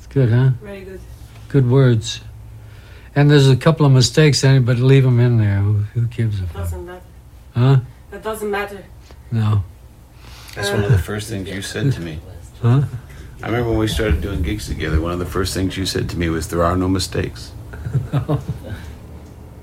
Good, huh? Very good. Good words. And there's a couple of mistakes in it, but leave them in there. Who gives a That fuck? doesn't matter. Huh? That doesn't matter. No. That's one of the first things you said to me. Huh? I remember when we started doing gigs together, one of the first things you said to me was, there are no mistakes.